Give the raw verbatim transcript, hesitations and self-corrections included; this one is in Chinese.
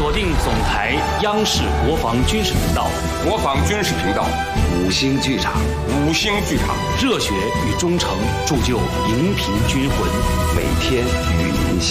锁定总台央视国防军事频道， 国防军事频道， 五星剧场， 五星剧场， 热血与忠诚铸就荧屏军魂， 每天与您。